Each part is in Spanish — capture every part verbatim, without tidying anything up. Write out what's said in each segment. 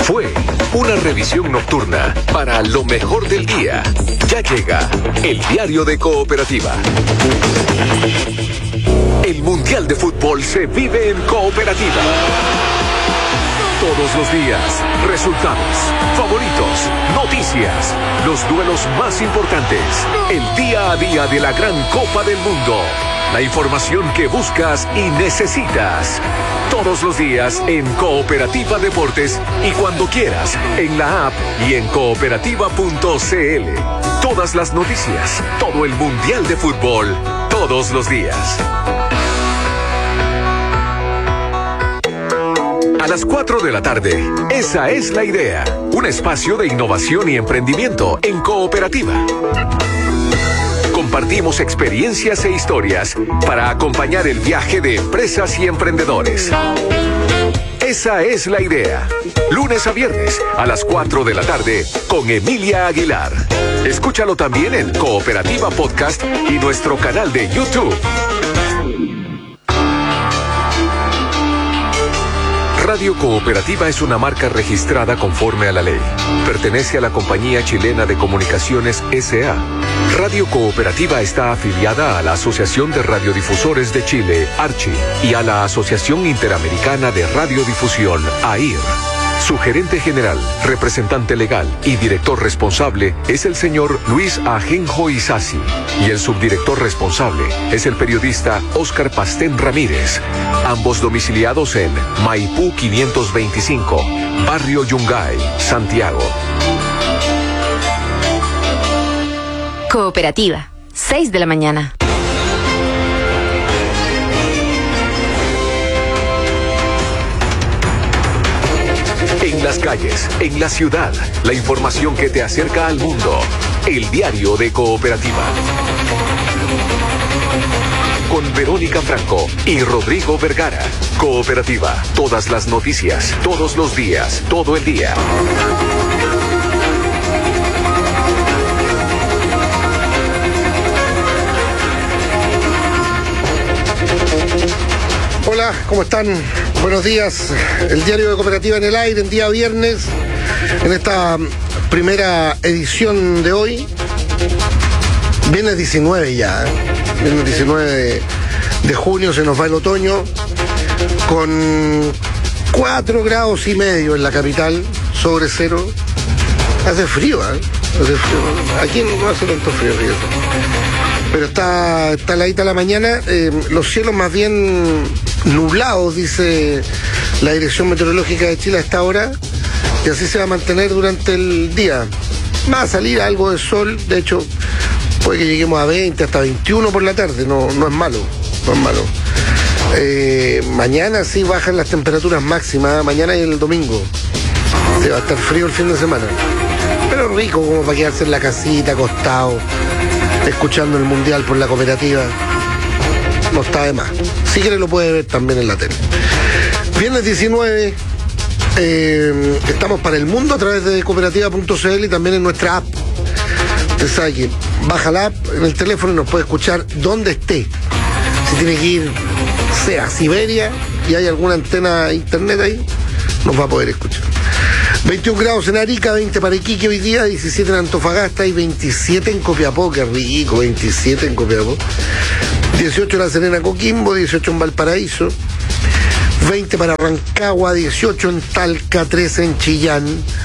Fue una revisión nocturna para lo mejor del día. Ya llega el diario de Cooperativa. El Mundial de Fútbol se vive en Cooperativa. Todos los días, resultados, favoritos, noticias, los duelos más importantes, el día a día de la gran Copa del Mundo, la información que buscas y necesitas. Todos los días en Cooperativa Deportes y cuando quieras en la app y en cooperativa punto c l. Todas las noticias, todo el Mundial de Fútbol, todos los días. A las cuatro de la tarde, esa es la idea. Un espacio de innovación y emprendimiento en Cooperativa. Compartimos experiencias e historias para acompañar el viaje de empresas y emprendedores. Esa es la idea. Lunes a viernes a las cuatro de la tarde con Emilia Aguilar. Escúchalo también en Cooperativa Podcast y nuestro canal de YouTube. Radio Cooperativa es una marca registrada conforme a la ley. Pertenece a la Compañía Chilena de Comunicaciones S A Radio Cooperativa está afiliada a la Asociación de Radiodifusores de Chile, ARCHI, y a la Asociación Interamericana de Radiodifusión, A I R. Su gerente general, representante legal y director responsable es el señor Luis Ajenjo Isasi, y el subdirector responsable es el periodista Óscar Pastén Ramírez, ambos domiciliados en Maipú quinientos veinticinco, Barrio Yungay, Santiago. Cooperativa, seis de la mañana. En las calles, en la ciudad, la información que te acerca al mundo. El diario de Cooperativa. Con Verónica Franco y Rodrigo Vergara. Cooperativa, todas las noticias, todos los días, todo el día. Hola, ¿cómo están? Buenos días. El diario de Cooperativa en el aire, en día viernes, en esta primera edición de hoy. Viernes diecinueve ya, ¿eh? Viernes diecinueve de, de junio, se nos va el otoño, con cuatro grados y medio en la capital, sobre cero. Hace frío, ¿eh? Hace frío. Aquí no hace tanto frío, fíjate. Pero está, está heladita la mañana, eh, los cielos más bien nublados, dice la Dirección Meteorológica de Chile a esta hora, y así se va a mantener durante el día. Va a salir algo de sol, de hecho, puede que lleguemos a veinte, hasta veintiuno por la tarde, no, no es malo, no es malo. Eh, mañana sí bajan las temperaturas máximas, mañana y el domingo. Se va a estar frío el fin de semana, pero rico como para quedarse en la casita, acostado, escuchando el Mundial por la Cooperativa. No está de más. Si quiere lo puede ver también en la tele. Viernes diecinueve, eh, estamos para el mundo a través de cooperativa punto c l y también en nuestra app. Usted sabe que baja la app en el teléfono y nos puede escuchar donde esté. Si tiene que ir, sea Siberia, y hay alguna antena internet ahí, nos va a poder escuchar. veintiún grados en Arica, veinte para Iquique hoy día, diecisiete en Antofagasta y veintisiete en Copiapó, qué rico, veintisiete en Copiapó. dieciocho en La Serena, Coquimbo, dieciocho en Valparaíso, veinte para Rancagua, dieciocho en Talca, trece en Chillán,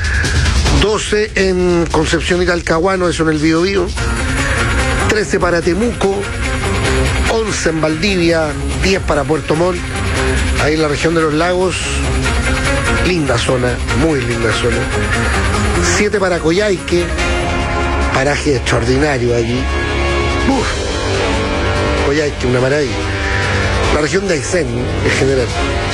doce en Concepción y Talcahuano, eso en el Biobío, trece para Temuco, once en Valdivia, diez para Puerto Montt, ahí en la región de los lagos. Linda zona, muy linda zona. siete para Coyhaique, paraje extraordinario allí. Uf, Coyhaique, una maravilla. La región de Aysén, en general.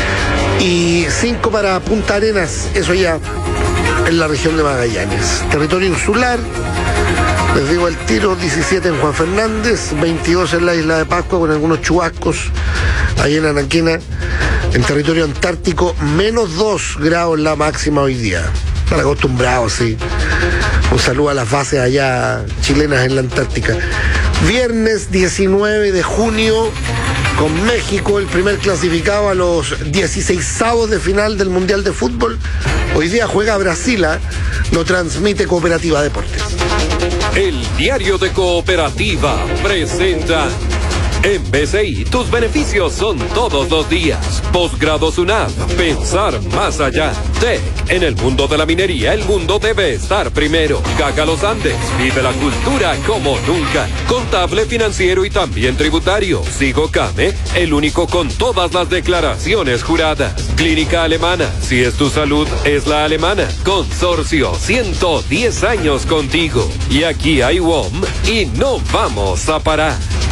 Y cinco para Punta Arenas, eso ya en la región de Magallanes. Territorio insular, les digo el tiro, diecisiete en Juan Fernández, veintidós en la isla de Pascua con algunos chubascos, ahí en Anaquena. En territorio antártico, menos dos grados la máxima hoy día. Están acostumbrados, sí. Un saludo a las bases allá chilenas en la Antártica. Viernes diecinueve de junio, con México, el primer clasificado a los dieciseisavos de final del Mundial de Fútbol. Hoy día juega Brasil, ¿eh? Lo transmite Cooperativa Deportes. El Diario de Cooperativa presenta. En B C I, tus beneficios son todos los días. Posgrado SUNAP, pensar más allá. T E C, en el mundo de la minería, el mundo debe estar primero. Caja Los Andes, vive la cultura como nunca. Contable, financiero y también tributario. Sigo Came, el único con todas las declaraciones juradas. Clínica Alemana, si es tu salud, es la alemana. Consorcio, ciento diez años contigo. Y aquí hay W O M y no vamos a parar.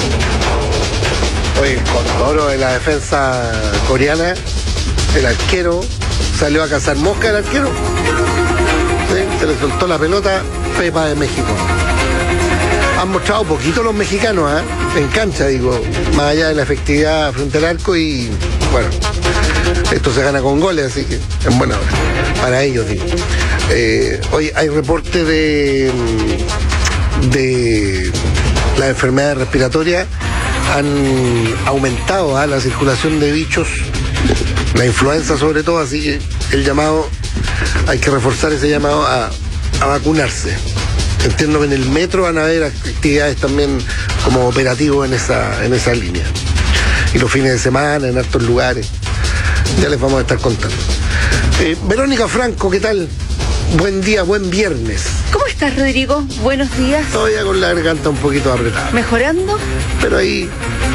Oye, con oro de la defensa coreana, el arquero salió a cazar mosca el arquero. ¿Sí? Se le soltó la pelota, Pepa de México. Han mostrado poquito los mexicanos, ¿eh? En cancha, digo, más allá de la efectividad frente al arco y, bueno, esto se gana con goles, así que en buena hora. Para ellos, digo. Eh, hoy hay reporte de, de las enfermedades respiratorias. Han aumentado ¿eh? la circulación de bichos, la influenza sobre todo, así que el llamado, hay que reforzar ese llamado a, a vacunarse. Entiendo que en el metro van a haber actividades también como operativos en esa, en esa línea. Y los fines de semana, en hartos lugares, ya les vamos a estar contando. Eh, Verónica Franco, ¿qué tal? Buen día, buen viernes. ¿Cómo estás, Rodrigo? Buenos días. Todavía con la garganta un poquito apretada. ¿Mejorando? Pero ahí,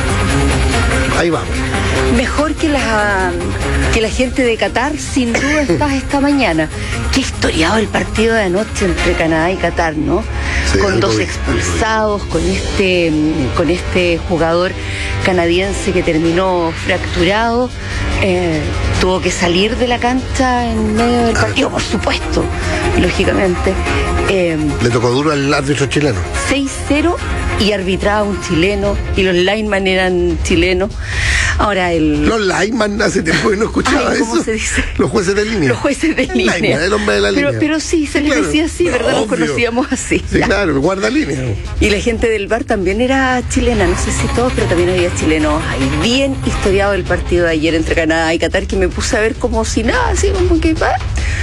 ahí vamos. Mejor que la, que la gente de Qatar, sin duda estás esta mañana. Qué historiado el partido de anoche entre Canadá y Qatar, ¿no? Sí, con dos expulsados, con este, con este jugador canadiense que terminó fracturado. Eh, tuvo que salir de la cancha en medio del partido, por supuesto, lógicamente. Eh, Le tocó duro al árbitro chileno. seis cero y arbitraba un chileno y los linemen eran chilenos. Ahora el... Los linemen, hace tiempo que no escuchaba. Ay, ¿cómo eso. se dice? Los jueces de línea. Los jueces de el línea. Lineman, el hombre de la pero, línea. Pero sí, se les claro. decía así, ¿verdad? No, Los conocíamos así. Sí, ya. claro, el guardalínea. Y la gente del bar también era chilena, no sé si todos, pero también había chilenos ahí. Bien historiado el partido de ayer entre Canadá y Qatar, que me puse a ver como si nada, así como que va.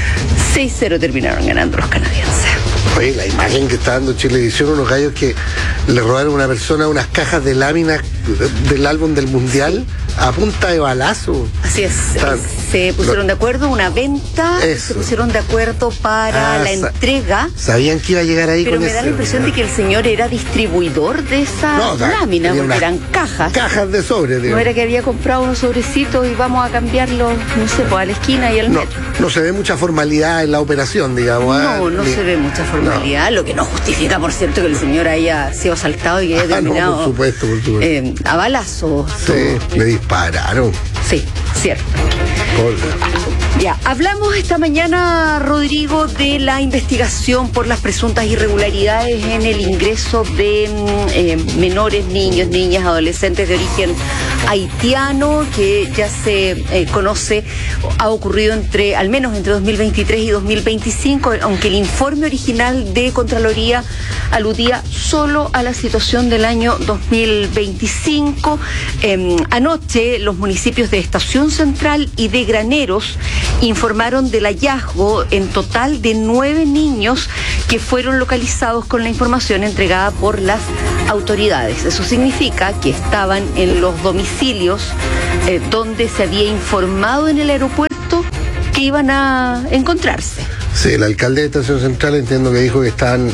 seis cero terminaron ganando los canadienses. Oye, la imagen que está dando Chilevisión, unos gallos que le robaron a una persona unas cajas de láminas del álbum del Mundial a punta de balazo. Así es, Están, se pusieron lo, de acuerdo, una venta, eso. se pusieron de acuerdo para ah, la entrega. Sabían que iba a llegar ahí pero con me ese, da la impresión de que el señor era distribuidor de esas no, o sea, láminas, porque unas eran cajas. Cajas de sobre, digo. No era que había comprado unos sobrecitos y vamos a cambiarlos, no sé, pues a la esquina y al no, metro. No se ve mucha formalidad en la operación, digamos. No, ¿eh? no Ni... se ve mucha formalidad, no. Lo que no justifica, por cierto, que el señor haya sido asaltado y que haya ah, terminado no, por supuesto, por supuesto. Eh, a balazos. Sí, le dispararon. Sí, cierto. Por... Ya, hablamos esta mañana, Rodrigo, de la investigación por las presuntas irregularidades en el ingreso de eh, menores, niños, niñas, adolescentes de origen haitiano, que ya se eh, conoce, ha ocurrido entre, al menos entre dos mil veintitrés y dos mil veinticinco, aunque el informe original de Contraloría aludía solo a la situación del año dos mil veinticinco. Eh, anoche, los municipios de Estación Central y de Graneros informaron del hallazgo en total de nueve niños que fueron localizados con la información entregada por las autoridades. Eso significa que estaban en los domicilios eh, donde se había informado en el aeropuerto que iban a encontrarse. Sí, el alcalde de Estación Central entiendo que dijo que estaban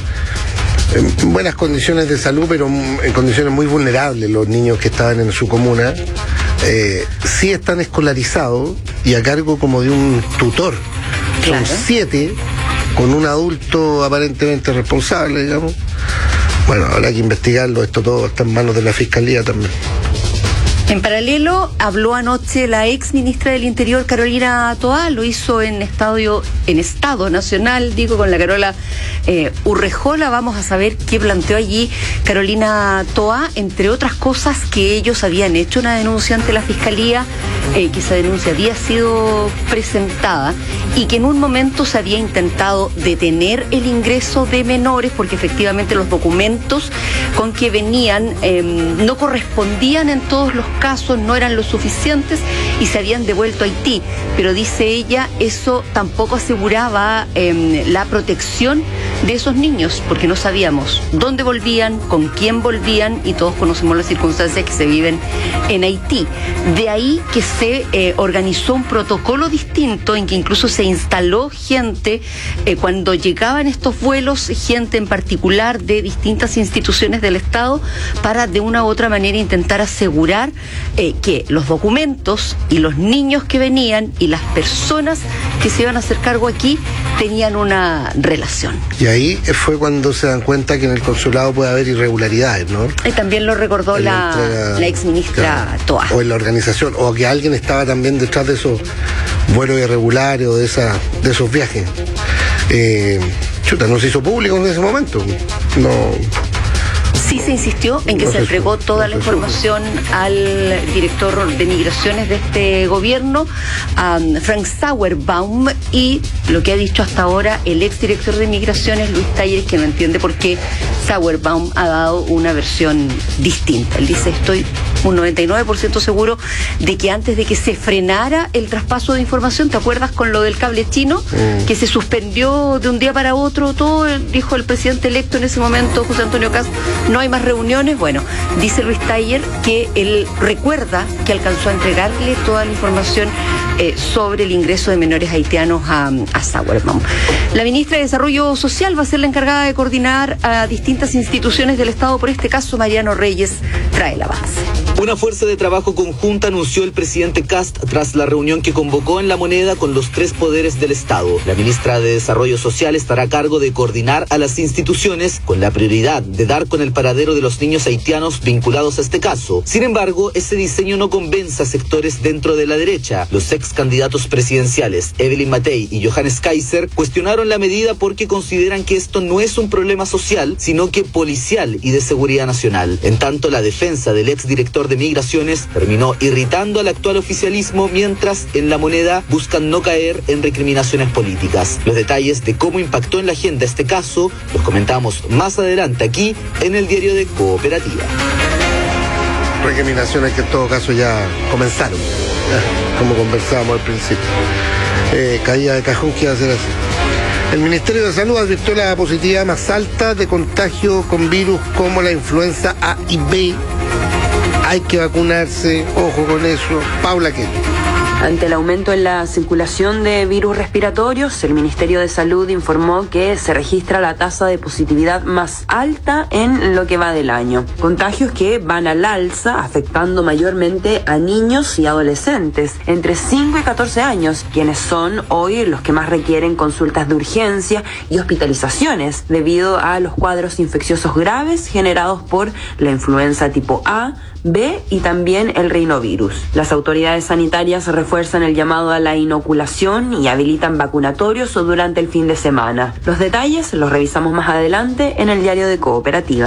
en buenas condiciones de salud, pero en condiciones muy vulnerables los niños que estaban en su comuna. Eh, sí están escolarizados y a cargo como de un tutor. Claro. Son siete, con un adulto aparentemente responsable, digamos. Bueno, habrá que investigarlo, esto todo está en manos de la Fiscalía también. En paralelo, habló anoche la ex ministra del Interior, Carolina Toá, lo hizo en estadio, en Estado Nacional, digo, con la Carola eh, Urrejola. Vamos a saber qué planteó allí Carolina Toá, entre otras cosas que ellos habían hecho una denuncia ante la Fiscalía, eh, que esa denuncia había sido presentada y que en un momento se había intentado detener el ingreso de menores porque efectivamente los documentos con que venían eh, no correspondían en todos los casos, no eran lo suficientes y se habían devuelto a Haití. Pero dice ella, eso tampoco aseguraba eh, la protección de esos niños, porque no sabíamos dónde volvían, con quién volvían, y todos conocemos las circunstancias que se viven en Haití. De ahí que se eh, organizó un protocolo distinto en que incluso se instaló gente eh, cuando llegaban estos vuelos, gente en particular de distintas instituciones del Estado, para de una u otra manera intentar asegurar eh, que los documentos y los niños que venían y las personas que se iban a hacer cargo aquí tenían una relación. Y ahí fue cuando se dan cuenta que en el consulado puede haber irregularidades, ¿no? Y también lo recordó la, la, la ex ministra claro, Toa. O en la organización, o que alguien estaba también detrás de esos vuelos irregulares o de, esa, de esos viajes. Eh, chuta, no se hizo público en ese momento. No. Sí se insistió en que no se entregó toda no la información al director de migraciones de este gobierno, um, Frank Sauerbaum, y lo que ha dicho hasta ahora el exdirector de migraciones, Luis Talleres, que no entiende por qué Sauerbaum ha dado una versión distinta. Él dice, estoy un noventa y nueve por ciento seguro de que antes de que se frenara el traspaso de información, ¿te acuerdas con lo del cable chino? Mm. Que se suspendió de un día para otro todo, dijo el presidente electo en ese momento, José Antonio Kast, no hay más reuniones. Bueno, dice Luis Taller que él recuerda que alcanzó a entregarle toda la información eh, sobre el ingreso de menores haitianos a, a Sauerbaum. La ministra de Desarrollo Social va a ser la encargada de coordinar a distintas instituciones del Estado por este caso. Mariano Reyes trae el avance. Una fuerza de trabajo conjunta anunció el presidente Kast tras la reunión que convocó en La Moneda con los tres poderes del Estado. La ministra de Desarrollo Social estará a cargo de coordinar a las instituciones con la prioridad de dar con el paradero de los niños haitianos vinculados a este caso. Sin embargo, ese diseño no convence a sectores dentro de la derecha. Los ex candidatos presidenciales Evelyn Matei y Johannes Kaiser cuestionaron la medida porque consideran que esto no es un problema social, sino que policial y de seguridad nacional. En tanto, la defensa del exdirector de Migraciones terminó irritando al actual oficialismo, mientras en La Moneda buscan no caer en recriminaciones políticas. Los detalles de cómo impactó en la agenda este caso los comentamos más adelante aquí en el diario de Cooperativa. Recriminaciones que en todo caso ya comenzaron, ¿eh? Como conversábamos al principio. Eh, caía de cajón que iba a ser así. El Ministerio de Salud advirtió la positividad más alta de contagio con virus como la influenza A y B. Hay que vacunarse, ojo con eso. Paula, ¿qué? Ante el aumento en la circulación de virus respiratorios, el Ministerio de Salud informó que se registra la tasa de positividad más alta en lo que va del año. Contagios que van al alza, afectando mayormente a niños y adolescentes entre cinco y catorce años, quienes son hoy los que más requieren consultas de urgencia y hospitalizaciones debido a los cuadros infecciosos graves generados por la influenza tipo A, B y también el rinovirus. Las autoridades sanitarias refuerzan el llamado a la inoculación y habilitan vacunatorios durante el fin de semana. Los detalles los revisamos más adelante en el diario de Cooperativa.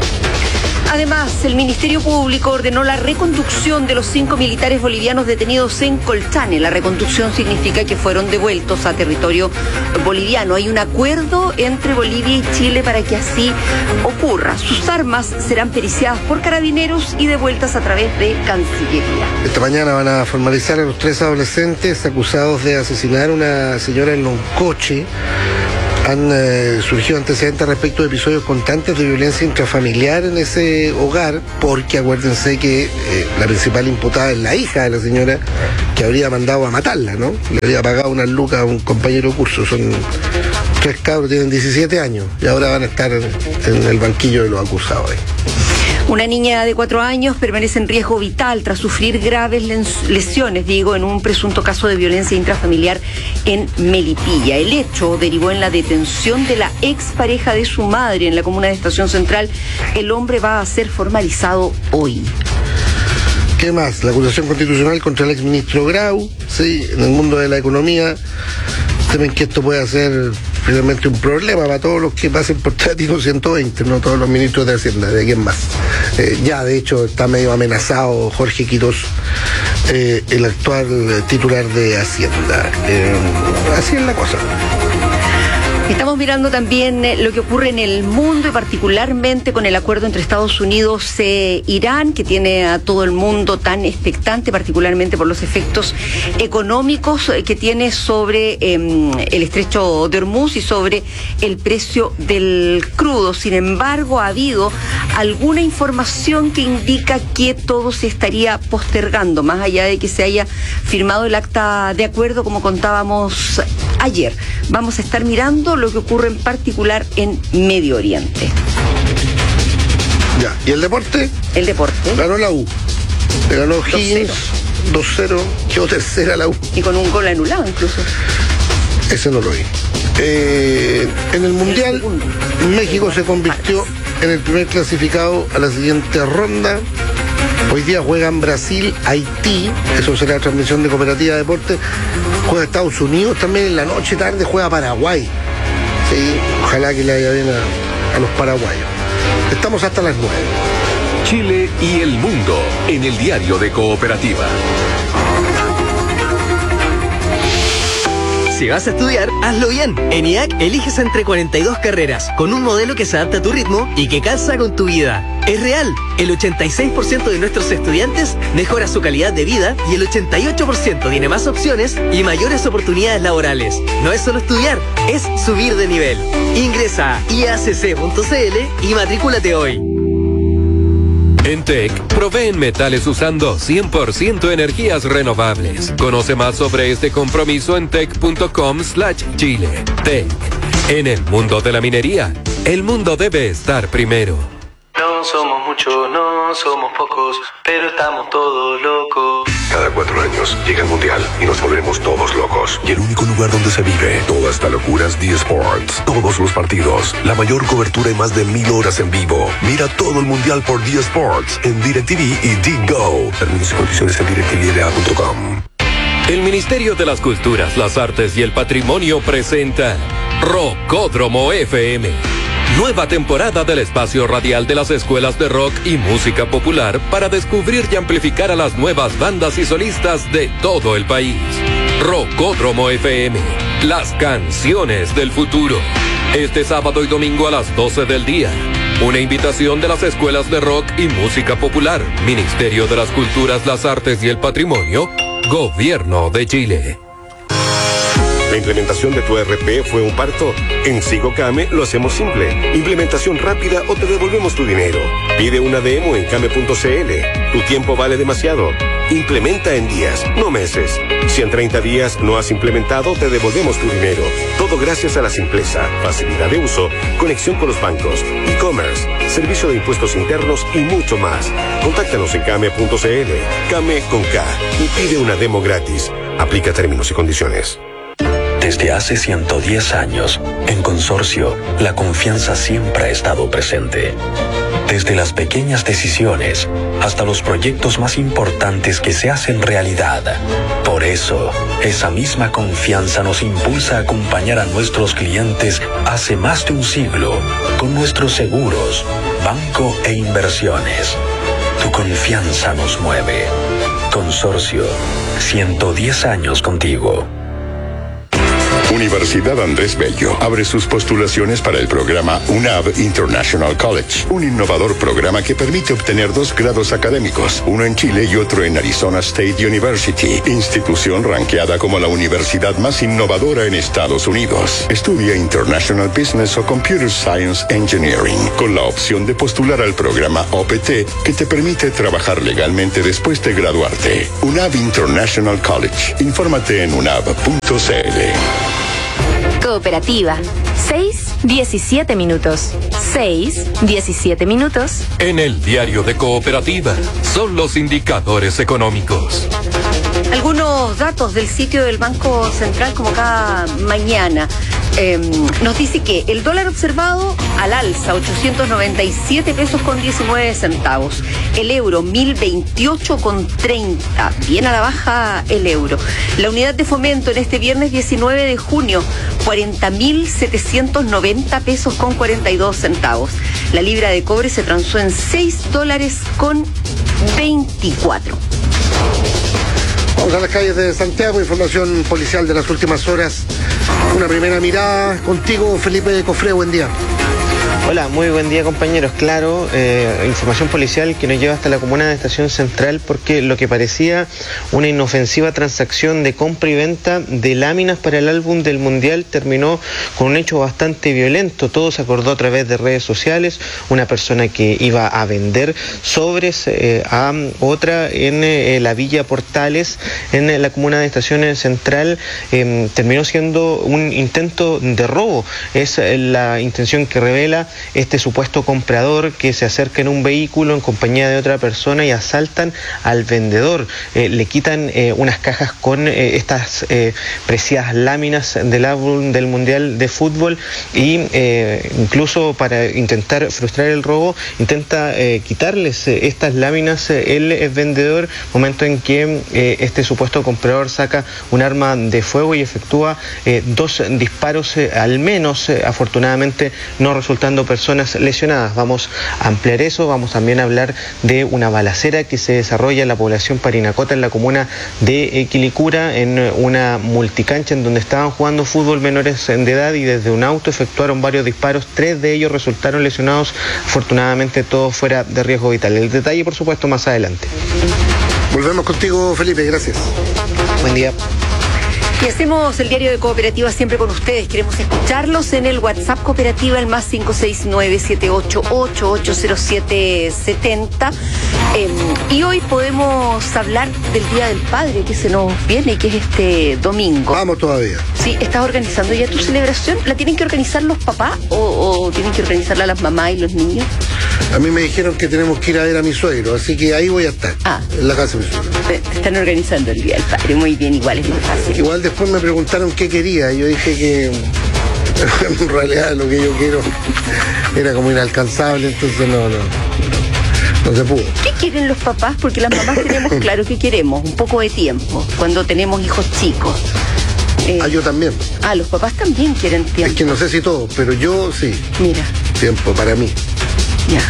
Además, el Ministerio Público ordenó la reconducción de los cinco militares bolivianos detenidos en Colchane. La reconducción significa que fueron devueltos a territorio boliviano. Hay un acuerdo entre Bolivia y Chile para que así ocurra. Sus armas serán periciadas por carabineros y devueltas a través de Cancillería. Esta mañana van a formalizar a los tres adolescentes acusados de asesinar a una señora en Loncoche. Han eh, surgido antecedentes respecto de episodios constantes de violencia intrafamiliar en ese hogar, porque acuérdense que eh, la principal imputada es la hija de la señora, que habría mandado a matarla, ¿no? Le habría pagado unas lucas a un compañero de curso. Son tres cabros, tienen diecisiete años y ahora van a estar en, en el banquillo de los acusados. Una niña de cuatro años permanece en riesgo vital tras sufrir graves lesiones, digo, en un presunto caso de violencia intrafamiliar en Melipilla. El hecho derivó en la detención de la expareja de su madre en la comuna de Estación Central. El hombre va a ser formalizado hoy. ¿Qué más? La acusación constitucional contra el exministro Grau, sí, en el mundo de la economía. Temen que esto pueda ser finalmente un problema para todos los que pasen por Trático ciento veinte, no todos los ministros de Hacienda, de quién más. Eh, ya, de hecho, está medio amenazado Jorge Quirós, eh, el actual titular de Hacienda. Eh, así es la cosa. Estamos mirando también eh, lo que ocurre en el mundo y particularmente con el acuerdo entre Estados Unidos e Irán, que tiene a todo el mundo tan expectante, particularmente por los efectos económicos eh, que tiene sobre eh, el estrecho de Hormuz y sobre el precio del crudo. Sin embargo, ha habido alguna información que indica que todo se estaría postergando, más allá de que se haya firmado el acta de acuerdo, como contábamos ayer. Vamos a estar mirando lo que ocurre en particular en Medio Oriente. Ya, ¿y el deporte? El deporte. Ganó la U. Le ganó Higgins dos cero, quedó tercera la U. Y con un gol anulado incluso. Ese no lo vi. Eh, en el Mundial, México se convirtió en el primer clasificado a la siguiente ronda. Hoy día juegan Brasil, Haití, eso será la transmisión de Cooperativa Deporte. Juega Estados Unidos también en la noche, tarde juega Paraguay. Sí, ojalá que le vaya bien a, a los paraguayos. Estamos hasta las nueve. Chile y el mundo en el diario de Cooperativa. Si vas a estudiar, hazlo bien. En I A C eliges entre cuarenta y dos carreras, con un modelo que se adapta a tu ritmo y que calza con tu vida. Es real, el ochenta y seis por ciento de nuestros estudiantes mejora su calidad de vida y el ochenta y ocho por ciento tiene más opciones y mayores oportunidades laborales. No es solo estudiar, es subir de nivel. Ingresa a i a c c punto c l y matrículate hoy. En T E C proveen metales usando cien por ciento energías renovables. Conoce más sobre este compromiso en tec.com slash Chile. T E C. En el mundo de la minería, el mundo debe estar primero. No somos muchos, no somos pocos, pero estamos todos locos. Cada cuatro años llega el Mundial y nos volvemos todos locos. Y el único lugar donde se vive toda esta locura es D Sports. Todos los partidos, la mayor cobertura y más de mil horas en vivo. Mira todo el Mundial por D Sports en DirecTV y D-Go. Términos y condiciones en direct t v l a punto com. El Ministerio de las Culturas, las Artes y el Patrimonio presenta Rockódromo F M. Nueva temporada del espacio radial de las escuelas de rock y música popular para descubrir y amplificar a las nuevas bandas y solistas de todo el país. Rockódromo F M, las canciones del futuro. Este sábado y domingo a las doce del día. Una invitación de las escuelas de rock y música popular, Ministerio de las Culturas, las Artes y el Patrimonio, Gobierno de Chile. ¿La implementación de tu E R P fue un parto? En SigoCame lo hacemos simple. Implementación rápida o te devolvemos tu dinero. Pide una demo en came punto c l. Tu tiempo vale demasiado. Implementa en días, no meses. Si en treinta días no has implementado, te devolvemos tu dinero. Todo gracias a la simpleza, facilidad de uso, conexión con los bancos, e-commerce, servicio de impuestos internos y mucho más. Contáctanos en came punto c l. Came con K y pide una demo gratis. Aplica términos y condiciones. Desde hace ciento diez años, en Consorcio, la confianza siempre ha estado presente. Desde las pequeñas decisiones hasta los proyectos más importantes que se hacen realidad. Por eso, esa misma confianza nos impulsa a acompañar a nuestros clientes hace más de un siglo con nuestros seguros, banco e inversiones. Tu confianza nos mueve. Consorcio, ciento diez años contigo. Universidad Andrés Bello abre sus postulaciones para el programa U N A V International College, un innovador programa que permite obtener dos grados académicos, uno en Chile y otro en Arizona State University, institución ranqueada como la universidad más innovadora en Estados Unidos. Estudia International Business o Computer Science Engineering, con la opción de postular al programa O P T, que te permite trabajar legalmente después de graduarte. U N A V International College. Infórmate en u n a v punto c l. Cooperativa. seis, diecisiete minutos. seis, diecisiete minutos. En el diario de Cooperativa son los indicadores económicos. Algunos datos del sitio del Banco Central, como cada mañana. Eh, nos dice que el dólar observado al alza, ochocientos noventa y siete pesos con diecinueve centavos. El euro, mil veintiocho con treinta. Bien a la baja el euro. La unidad de fomento en este viernes diecinueve de junio, cuarenta mil setecientos noventa pesos con cuarenta y dos centavos. La libra de cobre se transó en seis dólares con veinticuatro. Vamos a las calles de Santiago, información policial de las últimas horas. Una primera mirada contigo, Felipe Cofré, buen día. Hola, muy buen día compañeros. Claro, eh, información policial que nos lleva hasta la comuna de Estación Central porque lo que parecía una inofensiva transacción de compra y venta de láminas para el álbum del Mundial terminó con un hecho bastante violento. Todo se acordó a través de redes sociales. Una persona que iba a vender sobres eh, a otra en eh, la Villa Portales, en eh, la comuna de Estación Central, eh, terminó siendo un intento de robo. Es eh, la intención que revela este supuesto comprador, que se acerca en un vehículo en compañía de otra persona y asaltan al vendedor. Eh, le quitan eh, unas cajas con eh, estas eh, preciadas láminas del álbum del Mundial de Fútbol y eh, incluso para intentar frustrar el robo intenta eh, quitarles eh, estas láminas eh, el eh, vendedor, momento en que eh, este supuesto comprador saca un arma de fuego y efectúa eh, dos disparos eh, al menos, eh, afortunadamente no resultando personas lesionadas. Vamos a ampliar eso, vamos también a hablar de una balacera que se desarrolla en la población Parinacota, en la comuna de Quilicura, en una multicancha en donde estaban jugando fútbol menores de edad y desde un auto efectuaron varios disparos, tres de ellos resultaron lesionados, afortunadamente todos fuera de riesgo vital. El detalle, por supuesto, más adelante. Volvemos contigo, Felipe, gracias. Buen día. Y hacemos el diario de Cooperativa siempre con ustedes. Queremos escucharlos en el WhatsApp Cooperativa, el más cinco seis nueve siete ocho ocho ocho cero siete siete cero. Eh, y hoy podemos hablar del Día del Padre que se nos viene, que es este domingo. Vamos todavía. Sí, ¿estás organizando ya tu celebración? ¿La tienen que organizar los papás o, o tienen que organizarla las mamás y los niños? A mí me dijeron que tenemos que ir a ver a mi suegro, así que ahí voy a estar, ah, en la casa de mi suegro. Te, te están organizando el Día del Padre, muy bien, igual es muy fácil. Igual después me preguntaron qué quería, yo dije que en realidad lo que yo quiero era como inalcanzable, entonces no, no, no se pudo. ¿Qué quieren los papás? Porque las mamás tenemos claro que queremos, un poco de tiempo, cuando tenemos hijos chicos. Eh, ah, yo también. Ah, los papás también quieren tiempo. Es que no sé si todos, pero yo sí. Mira. Tiempo para mí. Ya.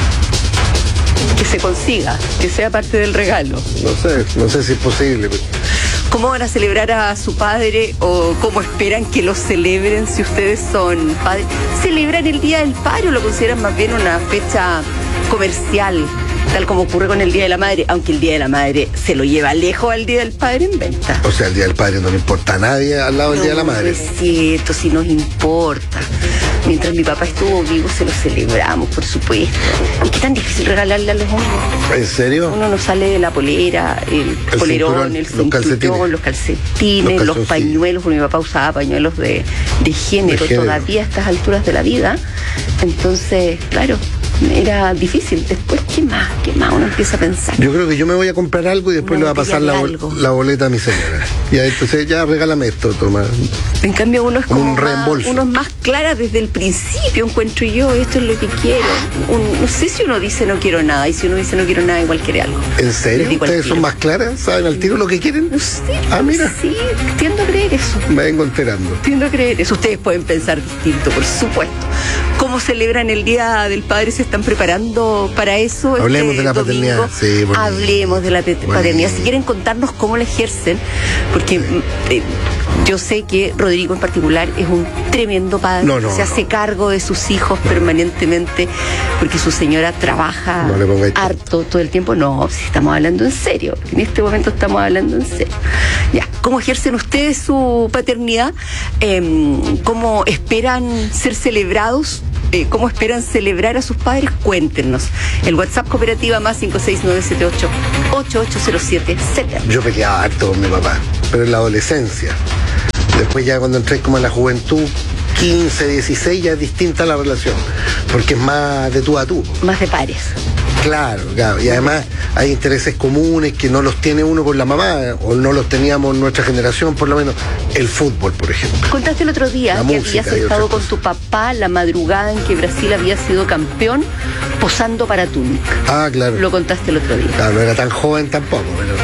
Que se consiga, que sea parte del regalo. No sé, no sé si es posible. Pero... ¿Cómo van a celebrar a su padre o cómo esperan que lo celebren si ustedes son padres? ¿Celebran el Día del Padre o lo consideran más bien una fecha comercial, tal como ocurre con el Día de la Madre, aunque el Día de la Madre se lo lleva lejos al Día del Padre en venta? O sea, el Día del Padre no le importa a nadie al lado del no, Día de la Madre. No es cierto, si nos importa. Mientras mi papá estuvo vivo se lo celebramos, por supuesto. ¿Y qué tan difícil regalarle a los hombres? ¿En serio? Uno no sale de la polera, el, el polerón, cinturón, el cinturón, los calcetines, los, calcetines, los, los pañuelos, porque mi papá usaba pañuelos de, de, género, de género todavía a estas alturas de la vida. Entonces, claro, era difícil. Después, ¿qué más? ¿Qué más uno empieza a pensar? Yo creo que yo me voy a comprar algo y después le voy a pasar la, la boleta a mi señora. Ya, entonces ya regálame esto, toma. En cambio uno es como un más, reembolso. Uno es más clara desde el principio, encuentro yo, esto es lo que quiero. Un, no sé si uno dice no quiero nada, y si uno dice no quiero nada, igual quiere algo. ¿En serio? ¿Ustedes son más claras? ¿Saben al tiro lo que quieren? No sé. Ah, mira. Sí, tiendo a creer eso. Me vengo enterando. Tiendo a creer eso. Ustedes pueden pensar distinto, por supuesto. ¿Cómo celebran el Día del Padre? ¿Se están preparando para eso? Hablemos este de la domingo? paternidad. Sí, bueno. Hablemos de la pe- bueno. paternidad. Si quieren contarnos cómo la ejercen, porque eh, yo sé que Rodrigo en particular es un tremendo padre. No, no, se hace no. cargo de sus hijos no. permanentemente, porque su señora trabaja no harto todo el tiempo. No, si estamos hablando en serio. En este momento estamos hablando en serio. Ya, ¿cómo ejercen ustedes su paternidad? Eh, ¿Cómo esperan ser celebrados? Eh, ¿Cómo esperan celebrar a sus padres? Cuéntenos. El WhatsApp Cooperativa más cinco seis nueve siete ocho ocho ocho cero siete siete. Yo peleaba harto con mi papá, pero en la adolescencia. Después ya cuando entré como en la juventud, quince, dieciséis, ya es distinta la relación, porque es más de tú a tú. Más de pares. Claro, claro, y además hay intereses comunes que no los tiene uno con la mamá, o no los teníamos en nuestra generación, por lo menos el fútbol, por ejemplo. Contaste el otro día la que música, habías estado con tu papá la madrugada en que Brasil había sido campeón posando para Túnica. Ah, claro. Lo contaste el otro día. Claro, no era tan joven tampoco,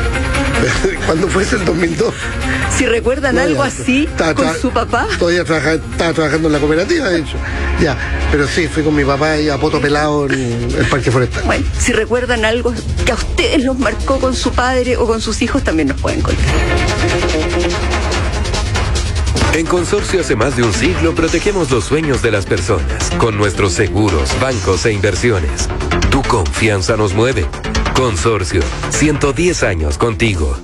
pero... ¿Cuándo fue eso? ¿El dos mil dos? Si recuerdan no, algo ya, así estaba, con su papá. Todavía trabaja, estaba trabajando en la cooperativa, de hecho. Ya, pero sí, fui con mi papá ahí a poto pelado en el Parque Forestal. Bueno, si recuerdan algo que a ustedes los marcó con su padre o con sus hijos, también nos pueden contar. En Consorcio hace más de un siglo protegemos los sueños de las personas con nuestros seguros, bancos e inversiones. Tu confianza nos mueve. Consorcio, ciento diez años contigo.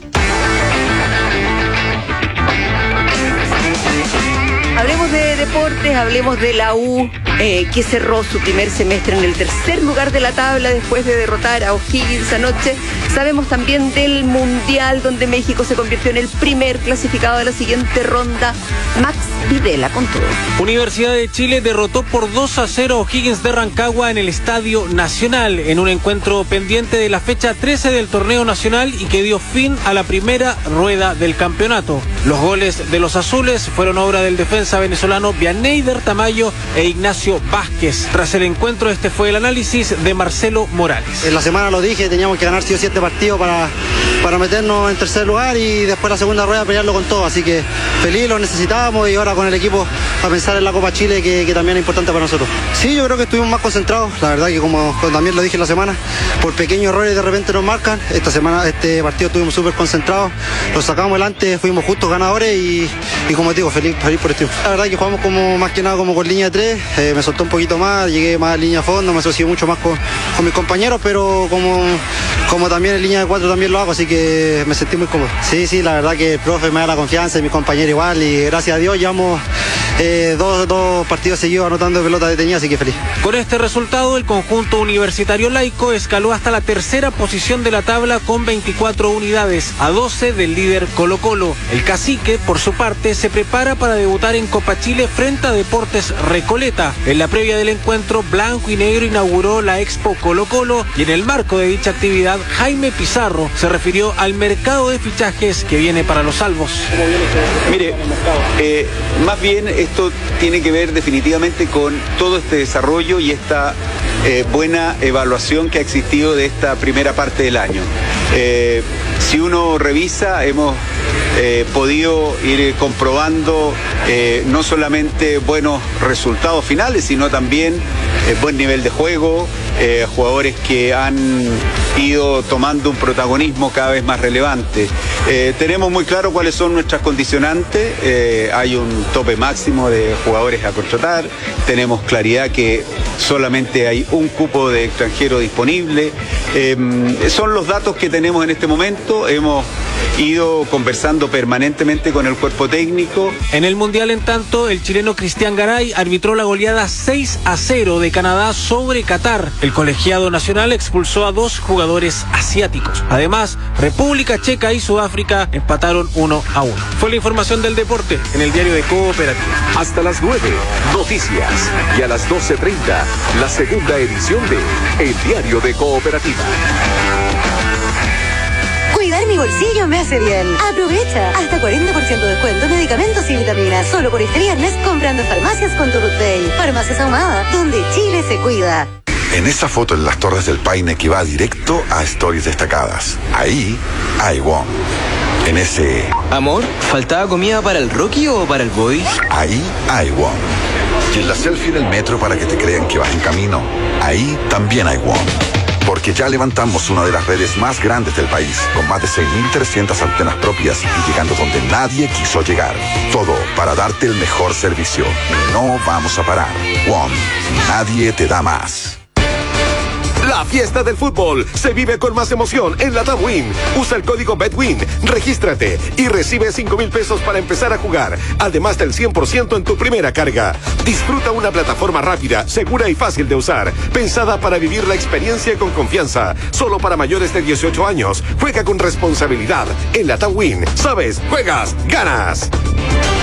Hablemos de deportes, hablemos de la U, eh, que cerró su primer semestre en el tercer lugar de la tabla después de derrotar a O'Higgins anoche. Sabemos también del Mundial, donde México se convirtió en el primer clasificado de la siguiente ronda. Max Videla con todo. Universidad de Chile derrotó por dos a cero a O'Higgins de Rancagua en el Estadio Nacional, en un encuentro pendiente de la fecha trece del torneo nacional y que dio fin a la primera rueda del campeonato. Los goles de los azules fueron obra del defensa venezolano Vianeyder Tamayo e Ignacio Vázquez. Tras el encuentro, este fue el análisis de Marcelo Morales. En la semana lo dije, teníamos que ganar sí o sí este partido para, para meternos en tercer lugar y después la segunda rueda pelearlo con todo, así que feliz, lo necesitábamos y ahora con el equipo a pensar en la Copa Chile, que, que también es importante para nosotros. Sí, yo creo que estuvimos más concentrados, la verdad que como, como también lo dije en la semana, por pequeños errores de repente nos marcan. Esta semana, este partido estuvimos súper concentrados, lo sacamos adelante, fuimos justos ganadores y, y como te digo, feliz, feliz por el triunfo. La verdad que jugamos como más que nada como con línea de tres, eh, me soltó un poquito más, llegué más a línea a fondo, me asocié mucho más con, con mis compañeros, pero como, como también en línea de cuatro también lo hago, así que me sentí muy cómodo. Sí, sí, la verdad que el profe me da la confianza y mis compañeros igual, y gracias a Dios llevamos eh, dos, dos partidos seguidos anotando de pelota detenida, así que feliz. Con este resultado, el conjunto universitario laico escaló hasta la tercera posición de la tabla con veinticuatro unidades, a doce del líder Colo Colo. El Cacique, por su parte, se prepara para debutar en Copa Chile frente a Deportes Recoleta. En la previa del encuentro, Blanco y Negro inauguró la Expo Colo Colo y en el marco de dicha actividad, Jaime Pizarro se refirió al mercado de fichajes que viene para los salvos. Mire, eh, más bien esto tiene que ver definitivamente con todo este desarrollo y esta eh, buena evaluación que ha existido de esta primera parte del año. Eh, si uno revisa, hemos eh, podido ir comprobando eh, no solamente buenos resultados finales, sino también eh, buen nivel de juego, eh, jugadores que han ido tomando un protagonismo cada vez más relevante. Eh, tenemos muy claro cuáles son nuestras condicionantes, eh, hay un tope máximo de jugadores a contratar, tenemos claridad que solamente hay un cupo de extranjero disponible, eh, son los datos que tenemos en este momento, hemos ido conversando permanentemente con el cuerpo técnico. En el Mundial, en tanto, el chileno Cristian Garay arbitró la goleada seis a cero de Canadá sobre Qatar. El colegiado nacional expulsó a dos jugadores asiáticos. Además, República Checa y Sudáfrica empataron uno a uno. Fue la información del deporte en el diario de Cooperativa. Hasta las nueve, noticias. Y a las doce treinta, la segunda edición de El Diario de Cooperativa. Cuidar mi bolsillo me hace bien. Aprovecha hasta cuarenta por ciento de descuento en medicamentos y vitaminas. Solo por este viernes comprando en farmacias con tu Good Day. Farmacias Ahumada, donde Chile se cuida. En esa foto en las Torres del Paine que va directo a Stories Destacadas. Ahí hay Wong. En ese... Amor, ¿faltaba comida para el Rocky o para el Body? Ahí hay Wong. Y en la selfie en el metro para que te crean que vas en camino. Ahí también hay Wong. Porque ya levantamos una de las redes más grandes del país, con más de seis mil trescientas antenas propias y llegando donde nadie quiso llegar. Todo para darte el mejor servicio. Y no vamos a parar. WOM, nadie te da más. La fiesta del fútbol se vive con más emoción en la TAM Win. Usa el código BETWIN, regístrate y recibe cinco mil pesos para empezar a jugar, además del cien por ciento en tu primera carga. Disfruta una plataforma rápida, segura y fácil de usar, pensada para vivir la experiencia con confianza. Solo para mayores de dieciocho años. Juega con responsabilidad. En la TAM Win, sabes, juegas, ganas.